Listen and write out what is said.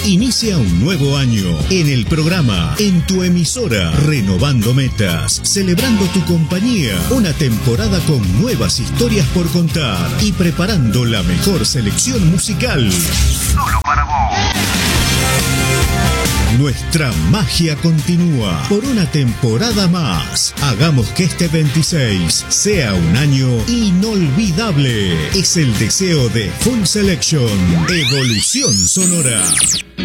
Inicia un nuevo año en el programa, en tu emisora, renovando metas, celebrando tu compañía, una temporada con nuevas historias por contar y preparando la mejor selección musical. Solo para vos. Nuestra magia continúa por una temporada más. Hagamos que este 26 sea un año inolvidable. Es el deseo de Full Selection, Evolución Sonora.